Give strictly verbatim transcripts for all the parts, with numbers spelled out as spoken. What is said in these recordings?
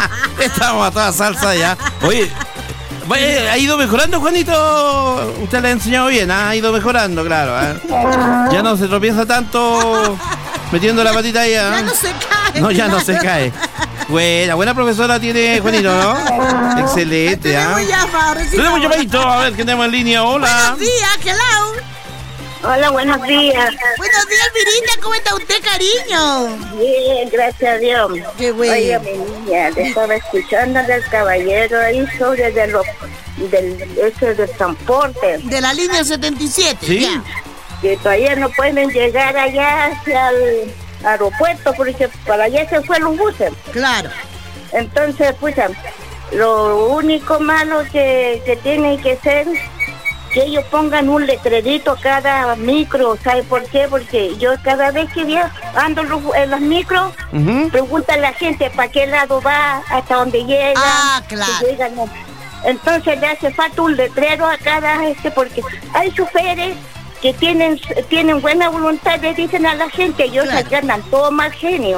Estamos a toda salsa ya. Oye, ¿ha ido mejorando, Juanito? Usted le ha enseñado bien, ¿eh? Ha ido mejorando, claro. ¿eh? Ya no se tropieza tanto metiendo la patita ahí. ¿eh? Ya no se cae. No, ya claro. no se cae. Buena, buena profesora tiene Juanito, ¿no? Excelente, ¿ah? Tenemos llamado, recién Tenemos ahora. llamadito, a ver, que tenemos en línea. Hola. Buenos días, hello. Hola, buenos días. Buenos días, Mirita, ¿cómo está usted, cariño? Bien, gracias a Dios. Qué bueno. Oye, mi niña, le estaba escuchando del caballero ahí sobre de los, del, ese del transporte, De la línea setenta y siete, Sí. ya. que todavía no pueden llegar allá hacia el aeropuerto porque para allá se fueron los buses. Claro. Entonces, pues, lo único malo que, que tiene que ser que ellos pongan un letrerito a cada micro. ¿Sabe por qué? Porque yo cada vez que via- ando en los, en los micros, Ujú. pregunta a la gente para qué lado va, hasta dónde llega. Ah, claro. si llegan, no. Entonces le hace falta un letrero a cada este, porque hay choferes que tienen tienen buena voluntad, le dicen a la gente, ellos Claro. se ganan todo más genio.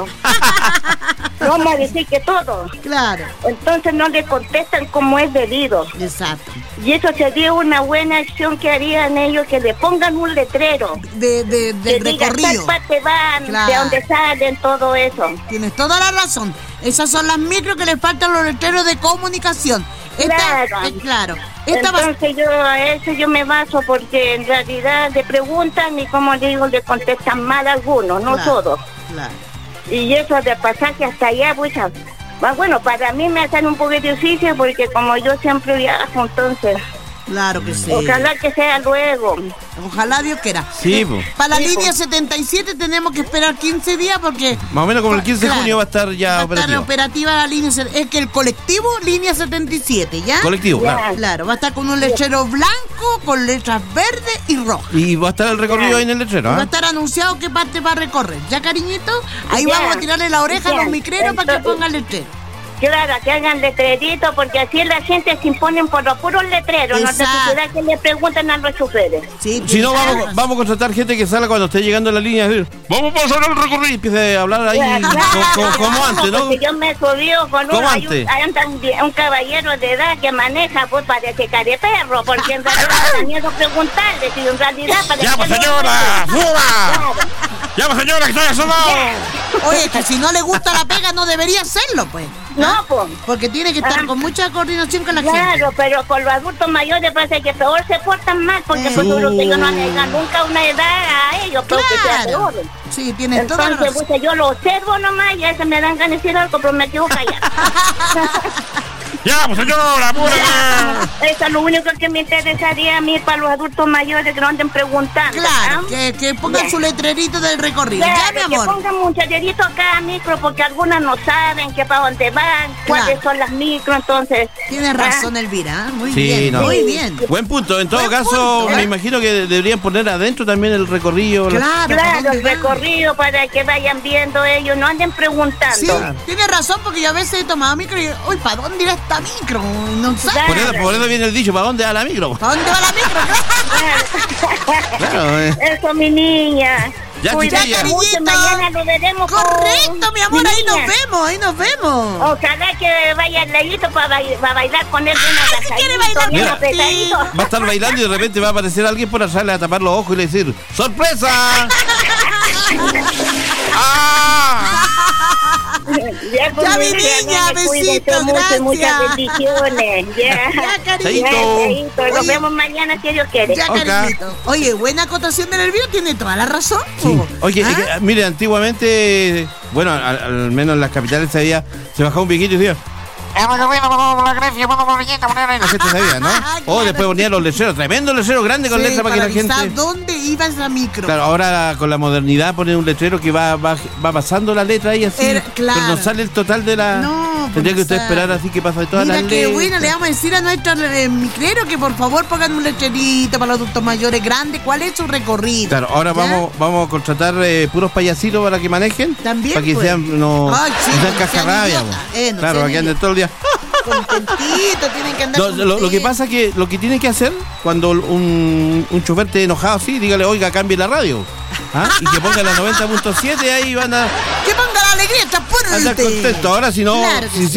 No vamos a decir que todo. Claro. Entonces no le contestan como es debido. Exacto. Y eso sería una buena acción que harían ellos, que le pongan un letrero. De, de, Que del diga tal recorrido. parte van, Claro. de dónde salen, todo eso. Tienes toda la razón. Esas son las micros que le faltan los letreros de comunicación. Esta, Claro. eh, claro. Esta va- Entonces yo a eso yo me baso, porque en realidad le preguntan y, como digo, le contestan mal a algunos, no Claro. todos. Claro. Y eso de pasaje hasta allá, pues, ah, bueno, para mí me hacen un poquito difícil porque como yo siempre viajo, entonces, Claro que sí. ojalá que sea luego. Ojalá Dios quiera. Sí, po. Para la Sí, línea po. setenta y siete tenemos que esperar quince días porque... Más o menos como el quince de Claro. junio va a estar ya va a estar operativo. operativa la línea... se- Es que el colectivo, línea setenta y siete, ¿ya? Colectivo, Ya. claro. Claro, va a estar con un lechero blanco, con letras verdes y rojas. Y va a estar el recorrido ahí en el letrero, Va a ¿ah? estar anunciado qué parte va a recorrer. ¿Ya, cariñito? Ahí Ya. vamos a tirarle la oreja a Ya. los micreros para que Entonces- pongan letrero. Claro, que hagan letreritos, porque así la gente se imponen por los puros letreros, no Exacto. necesidad que le pregunten a los choferes. Sí, Si no, tienes vamos, razón. vamos a contratar gente que salga cuando esté llegando a la línea y decir, vamos a pasar el recorrido y empiece a hablar ahí Claro, co- co- como antes, ¿no? Porque yo me subí con ¿Cómo uno, hay un, antes? hay un, un caballero de edad que maneja, pues parece careperro, porque en realidad da miedo preguntarle, si en realidad para ¡Llama, que no- señora! ¡Fuga! Claro. ¡Llama, señora, que estoy asomado! Oye, que si no le gusta la pega no debería hacerlo, pues. No, pues. Porque tiene que estar Ah. con mucha coordinación con la gente. Claro, pero con los adultos mayores parece que peor se portan mal, porque Eh. pues seguro que ellos no han llegado nunca a una edad a ellos, pero que sea Claro. peor. Sí, tienes toda la Entonces, razón. pues, yo lo observo nomás y a veces me dan ganas de decir algo, pero me quedo callada. ¡Llama, señora! ¡Apúrate! Eso es lo único que me interesaría a mí para los adultos mayores, que no anden preguntando. Claro, ¿ah? que, que pongan Ya. su letrerito del recorrido. Claro, Ya, mi que amor. pongan un tallerito a cada micro, porque algunas no saben que para dónde van, cuáles son las micros, entonces... Tienes ¿ah? razón, Elvira. ¿eh? Muy Sí, bien, no. muy bien. Buen punto. En todo Buen caso, punto, me ¿eh? imagino que deberían poner adentro también el recorrido. la- Claro, ¿para Claro, dónde el van? recorrido para que vayan viendo ellos, no anden preguntando. Sí, tienes razón, porque yo a veces he tomado micro y, uy, ¿para dónde irá esta micro? No sé. Claro. Por eso, por eso viene el dicho, ¿para dónde va la micro? ¿Para dónde va la micro? Claro, eh. Eso, mi niña. Ya, Cuídate chiquilla. mucho, Cariñito. mañana lo veremos. con- Correcto, mi amor, mi ahí nos niña. vemos, ahí nos vemos. Ojalá que vaya el leíto para, bail- para bailar con él bien Ah, ¿quiere abrazadito, bailar bien con apretadito. Va a estar bailando y de repente va a aparecer alguien por atrás, le va a tapar los ojos y le decir, ¡sorpresa! ¡Ah! Ya, pues, Ya, mi niña, niña, me cuídense besitos, mucho, gracias. muchas bendiciones. Ya. Ya, cariñito. Chaito. Ya, chaito. Nos Oye. vemos mañana si Dios quiere. Ya, Ok. cariñito. Oye, buena acotación del Elvira, tiene toda la razón. Sí. po. Oye, ¿Ah? es que, mire, antiguamente, bueno, al, al menos en las capitales se había, se bajaba un viejito y decía, la gente sabía, ¿no? Ah, O claro. después ponía los lecheros, tremendo lechero grande con Sí, letra para que la gente... avisar dónde iba esa micro. Claro, ahora con la modernidad ponen un letrero que va, va, va pasando la letra ahí así, Era- claro. pero no sale el total de la... No, pues Tendría no que usted sale. esperar así que pasa de todas Mira las qué letras. bueno, le vamos a decir a nuestro eh, micrero que por favor pongan un lecherito para los adultos mayores grandes. ¿Cuál es su recorrido? Claro, ahora ¿Ya? vamos vamos a contratar eh, puros payasitos para que manejen. También, para que pues. sean, no, Ay, sí, no sean no sean cascarrabias. idiotas. po. Eh, no claro, sean para que anden todo el día. Contentito, tienen que andar No, lo, lo que contentos. pasa es que lo que tienen que hacer cuando un, un chofer esté enojado así, dígale, oiga, cambie la radio. ¿Ah? Y que ponga la noventa punto siete ahí van a Que ponga la alegría, andar transporte. contentos. Ahora si no, Claro que si sí.